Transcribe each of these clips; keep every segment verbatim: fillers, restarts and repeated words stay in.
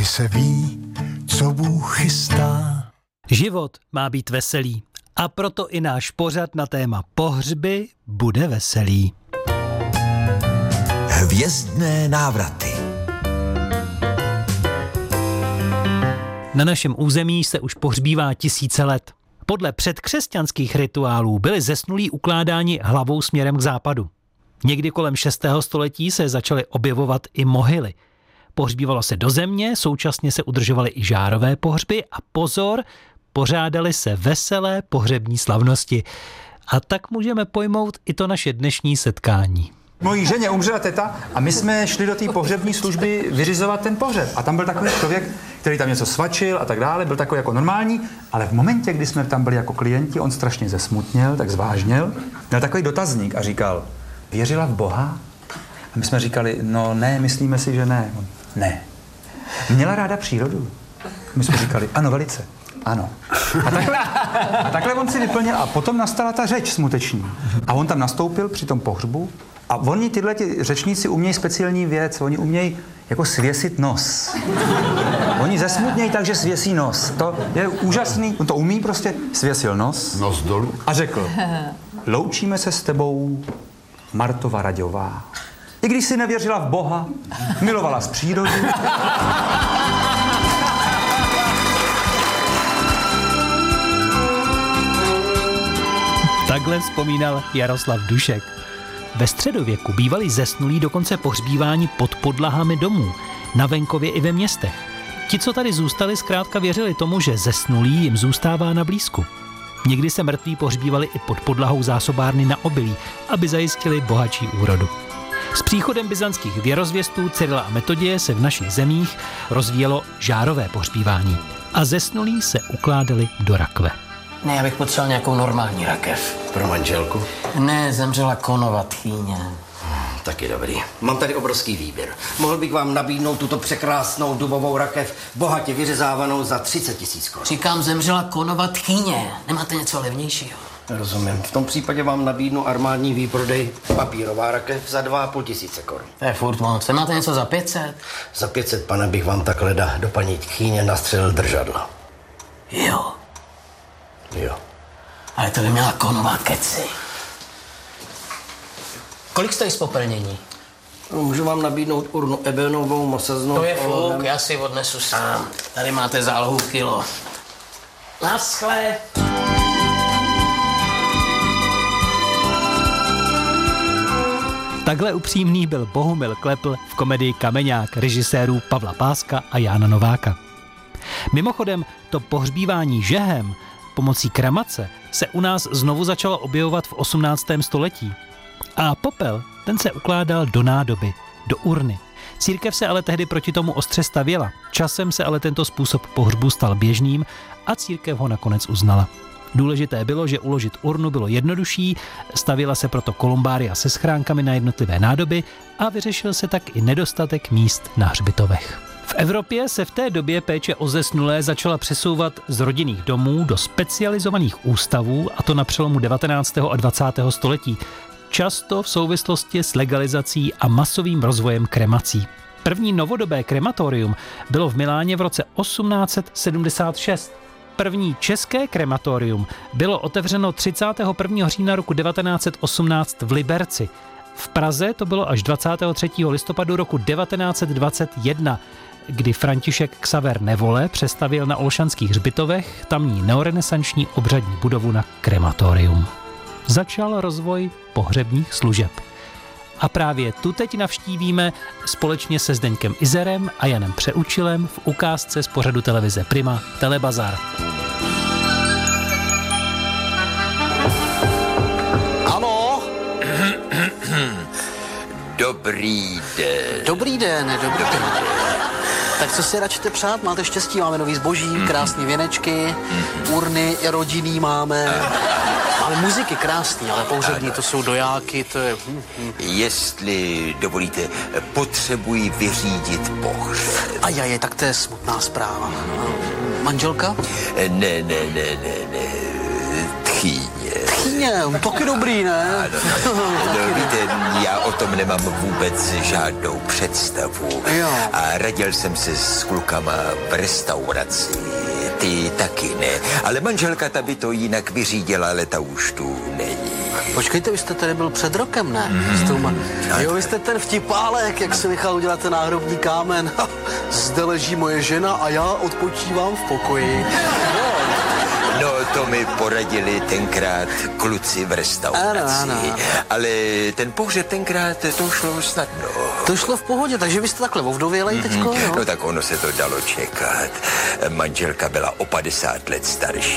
Vždy se ví, co Bůh chystá. Život má být veselý a proto i náš pořad na téma pohřby bude veselý. Hvězdné návraty. Na našem území se už pohřbívá tisíce let. Podle předkřesťanských rituálů byli zesnulí ukládáni hlavou směrem k západu. Někdy kolem šestého století se začaly objevovat i mohyly. Pohřbívalo se do země, současně se udržovaly i žárové pohřby a pozor, pořádaly se veselé pohřební slavnosti. A tak můžeme pojmout i to naše dnešní setkání. Mojí ženě umřela teta a my jsme šli do té pohřební služby vyřizovat ten pohřeb. A tam byl takový člověk, který tam něco svačil a tak dále, byl takový jako normální, ale v momentě, kdy jsme tam byli jako klienti, on strašně zesmutněl, tak zvážněl, měl takový dotazník a říkal, věřila v Boha? A my jsme říkali, no ne, myslíme si, že ne. On, ne. Měla ráda přírodu? My jsme říkali, ano, velice. Ano. A takhle, a takhle on si vyplnil a potom nastala ta řeč smuteční. A on tam nastoupil při tom pohřbu a oni tyhle ti řečníci umějí speciální věc, oni umějí jako svěsit nos. Oni zesmutnějí tak, že svěsí nos. To je úžasný, on to umí prostě, svěsil nos. Nos dolů. A řekl, loučíme se s tebou, Martova Raďová. I když si nevěřila v Boha, milovala z přírodu. Takhle vzpomínal Jaroslav Dušek. Ve středověku bývali zesnulí dokonce pohřbíváni pod podlahami domů, na venkově i ve městech. Ti, co tady zůstali, zkrátka věřili tomu, že zesnulý jim zůstává na blízku. Někdy se mrtví pohřbívali i pod podlahou zásobárny na obilí, aby zajistili bohatší úrodu. S příchodem byzantských věrozvěstů Cyrila a Metoděje se v našich zemích rozvíjelo žárové pohřbívání a zesnulí se ukládali do rakve. Ne, já bych potřeboval nějakou normální rakev. Pro manželku? Ne, zemřela konova tchýně. Hmm, taky dobrý. Mám tady obrovský výběr. Mohl bych vám nabídnout tuto překrásnou dubovou rakev, bohatě vyřezávanou za třicet tisíc korun. Říkám, zemřela konova tchýně. Nemáte něco levnějšího? Rozumím. V tom případě vám nabídnu armádní výprodej, papírová rakev za dva a půl tisíce korun. To je furt moc. Máte něco za pět set? Za pět set, pane, bych vám takhle da, do paní tchýně nastřelil držadla. Jo. Jo. Ale to by měla konova keci. Kolik stojí spopelnění? No, můžu vám nabídnout urnu ebenovou, mosaznou... To je fuk, já si odnesu sám. Tady máte zálohu kilo. Naschle. Takhle upřímný byl Bohumil Klepl v komedii Kameňák režisérů Pavla Páska a Jána Nováka. Mimochodem, to pohřbívání žehem pomocí kremace se u nás znovu začalo objevovat v osmnáctém století. A popel, ten se ukládal do nádoby, do urny. Církev se ale tehdy proti tomu ostře stavěla. Časem se ale tento způsob pohřbu stal běžným a církev ho nakonec uznala. Důležité bylo, že uložit urnu bylo jednodušší, stavěla se proto kolumbária se schránkami na jednotlivé nádoby a vyřešil se tak i nedostatek míst na hřbitovech. V Evropě se v té době péče o zesnulé začala přesouvat z rodinných domů do specializovaných ústavů, a to na přelomu devatenáctého a dvacátého století, často v souvislosti s legalizací a masovým rozvojem kremací. První novodobé krematorium bylo v Miláně v roce osmnáct set sedmdesát šest. První české krematorium bylo otevřeno třicátého prvního října roku devatenáct set osmnáct v Liberci. V Praze to bylo až dvacátého třetího listopadu roku devatenáct set dvacet jedna, kdy František Xaver Nevole přestavěl na Olšanských hřbitovech tamní neorenesanční obřadní budovu na krematorium. Začal rozvoj pohřebních služeb. A právě tu teď navštívíme společně se Zdeňkem Izerem a Janem Přeučilem v ukázce z pořadu televize Prima Telebazar. Ano? Dobrý den. Dobrý den, dobrý den. Tak co si radšíte přát? Máte štěstí, máme nový zboží, krásný věnečky, urny rodinný máme. Máme muziky krásný, ale pohřební to jsou dojáky, to je... Jestli dovolíte, potřebuji vyřídit pohřeb. Ajaj, tak to je smutná zpráva. Manželka? Ne, ne, ne, ne, ne. Tchýně. Tchýně? klidně, taky dobrý, ne? Ano, no, víte, já o tom nemám vůbec žádnou představu. Jo. A radil jsem se s klukama v restauraci. Ty taky ne. Ale manželka ta by to jinak vyřídila, ale ta už tu není. Počkejte, vy jste tady byl před rokem, ne? Mm. Jo, vy jste ten vtipálek, jak se nechal udělat ten náhrobní kámen. Zde leží moje žena a já odpočívám v pokoji. No, to mi poradili tenkrát kluci v restauraci. Ano, ano. Ale ten pohřeb tenkrát, to šlo snadno. To šlo v pohodě, takže vy jste takhle ovdovělej teďko, Mm-hmm. jo? No tak ono se to dalo čekat. Manželka byla o padesát let starší.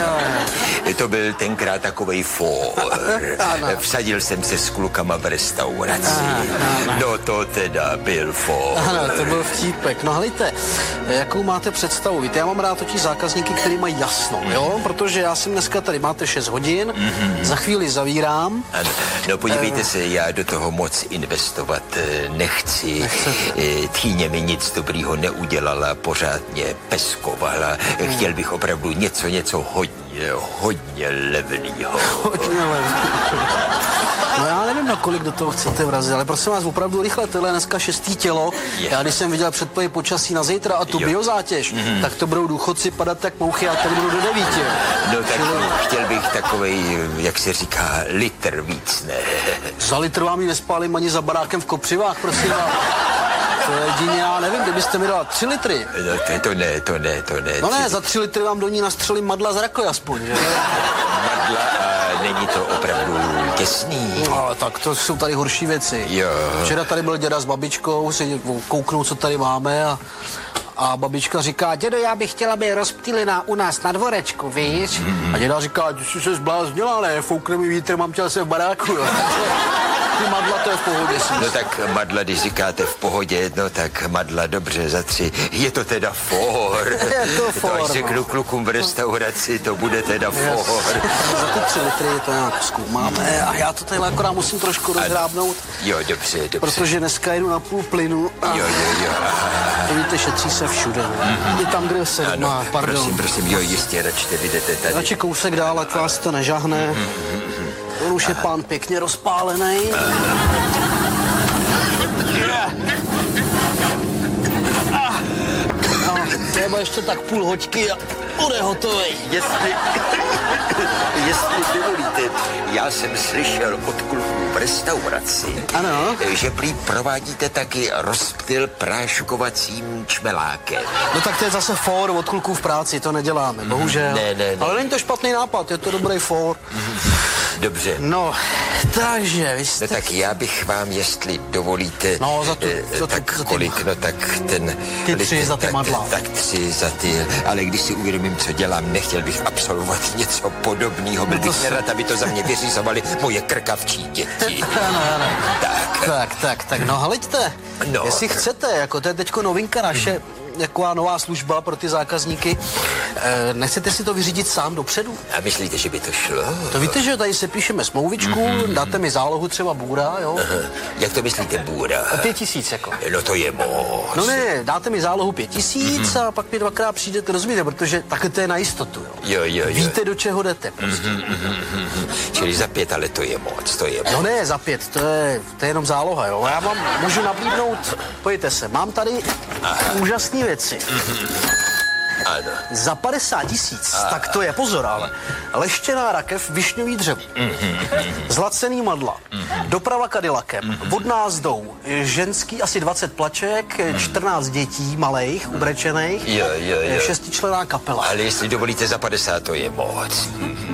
Jo. To byl tenkrát takovej fór. Vsadil jsem se s klukama v restauraci. No to teda byl fór. Ano, to byl vtípek. No helejte, jakou máte představu? Víte, já mám rád totiž zákazníky, který mají jasno, jo? Protože já jsem dneska tady, máte šest hodin, mm-hmm. za chvíli zavírám. Ano. No podívejte uh, se, já do toho moc investovat nechci. Nechcete. Tchýně mi nic dobrýho neudělala, pořád mě peskovala. Hmm. Chtěl bych opravdu něco, něco hodně, hodně levnýho. Hodně levnýho. No já nevím, na kolik do toho chcete vrazit, ale prosím vás, opravdu rychle, tohle je dneska šestý tělo. Yeah. Já když jsem viděl předpověď počasí na zítra a tu jo. biozátěž, mm-hmm. tak to budou důchodci padat jak mouchy a tady budou do devíti. No tak Čili... chtěl bych takovej, jak se říká, litr víc, ne? Za litr vám ji nespálím ani za barákem v Kopřivách, prosím vás. To je jedině, já nevím, kdybyste mi dala tři litry. No to, to ne, to ne, to ne. No ne, za tři litry vám do ní nastřelím madla z rakoj aspoň, že? Madla a není to opravdu těsný. No, tak to jsou tady horší věci. Jo. Včera tady byl děda s babičkou, si kouknou, co tady máme a, a babička říká, dědo, já bych chtěla být rozptýlená u nás na dvorečku, víš? Mm. A děda říká, ty jsi se zbláznila, ne, foukne mi vítr, mám chtěl se v baráku, jo. Ty madla, to je v pohodě. No tak madla, když říkáte v pohodě, no tak madla, dobře, za tři. Je to teda for. Je to for, to až řeknu klukům v restauraci, to bude teda for. Yes. Za ty tři litry to nějak zkoumáme a já to tady akorát musím trošku rozhrábnout. Jo, dobře, dobře. Protože dneska jdu na půl plynu. A... Jo, jo, jo. To víte, šetří se všude. Mm-hmm. I tam, kde se ano, má, pardon. Prosím, prosím, jo, jistě, račte, vidíte tady. Radši kousek dál, ať vás to nežahne. Mm-hmm. On už je pán pěkně rozpálený. No, třeba ještě tak půl hoďky a bude hotový. Jestli, jestli dovolíte, já jsem slyšel od kluků v restauraci, ano. že prý provádíte taky rozptyl práškovacím čmelákem. No tak to je zase for od kluků v práci, to neděláme, bohužel. Ne, ne, ne. Ale není to špatný nápad, je to dobrý for. Dobře. No, takže vy jste... No tak já bych vám, jestli dovolíte... No, za tu... Eh, za tu tak za ty... kolik, no tak ten... Ty tři ten, za ty tak, madla. Tak tři za ty, ale když si uvědomím, co dělám, nechtěl bych absolvovat něco podobného. Byl bych nerad, aby to za mě vyřizovali moje krkavčí děti. Ano, ano. Tak. Tak, tak, tak, no hleďte, No. jestli chcete, jako to je teďko novinka naše, jaková nová služba pro ty zákazníky. E, nechcete si to vyřídit sám dopředu? A myslíte, že by to šlo? To víte, že tady se píšeme smlouvičku, mm-hmm. dáte mi zálohu třeba bůra, jo? Aha. Jak to myslíte bůra? Pět tisíc, jako. No to je moc. No ne, dáte mi zálohu pět tisíc mm-hmm. a pak mi dvakrát přijdete, rozumíte, protože takhle to je na jistotu, jo? Jo, jo, jo. Víte, do čeho jdete, prostě. Mm-hmm, mm-hmm. Čili za pět, ale to je moc, to je moc. No ne, za pět, to je, to je jenom záloha, jo? Já vám můžu nabídnout, pojďte se, mám tady úžasné věci. Ano. Za padesát tisíc, tak to je, pozor, ale leštěná rakev, višňový dřevo, zlacený madla, doprava Cadillacem, vodná zdou, ženský asi dvacet plaček, čtrnáct dětí malejch, ubrečených, jo, jo, jo. šestičlenná kapela. Ale jestli dovolíte za padesát, to je moc.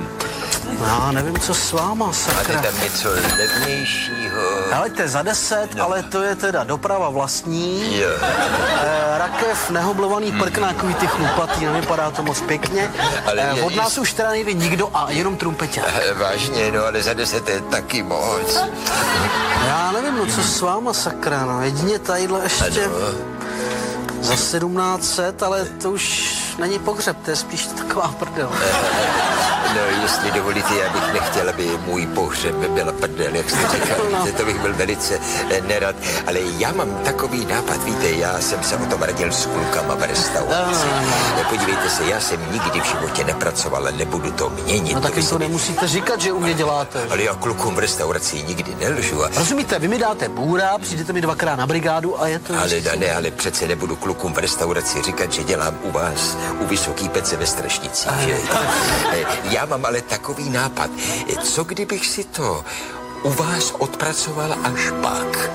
Já nevím, co s váma, sakra. Máte tam něco levnějšího? Helejte, za deset, no. Ale to je teda doprava vlastní. Jo. E, rakev, nehoblovaný prk na takový ty chlupatý, nevypadá to moc pěkně. Ale e, od nás je... už teda nejde nikdo a jenom trumpeťák. Vážně, no ale za deset je taky moc. Já nevím, no co s váma, sakra, no jedině tadyhle ještě ano. Za sedmnáct set, ale to už není pohřeb, to je spíš taková prdel. No, jestli dovolíte, já bych nechtěl, aby můj pohřeb byl prdel, jak jste říkal, víte, to bych byl velice eh, nerad. Ale já mám takový nápad, víte, já jsem se o tom radil s klukama v restauraci. No, podívejte se, já jsem nikdy v životě nepracoval, ale nebudu to měnit. No tak vy jim to nemusíte říkat, že u mě děláte. Ale já klukům v restauraci nikdy nelžu. A... Rozumíte, vy mi dáte bůra, přijdete mi dvakrát na brigádu a je to... Ale ne, ale přece nebudu klukům v restauraci říkat, že dělám u vás, u Vysoký Pece ve Strašnicích, že? Já mám ale takový nápad. Co kdybych si to u vás odpracoval až pak?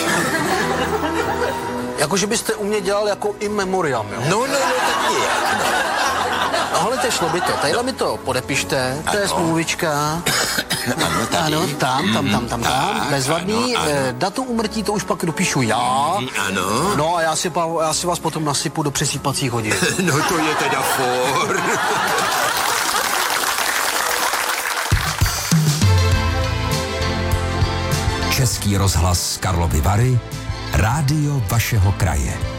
Jako, že byste u mě dělal jako in memoriam, jo? No, no, no, tak nějak, no. No, hele, to šlo by to. Tadyhle mi to podepište, to je smlouvička. Ano, tady. Ano, tam, tam, tam, tam, tam, bezvadný. Ano, ano. Eh, datum úmrtí to už pak dopíšu já. Ano. No a já si, pa, já si vás potom nasypu do přesýpacích hodin. No to je teda for. Český rozhlas Karlovy Vary, rádio vašeho kraje.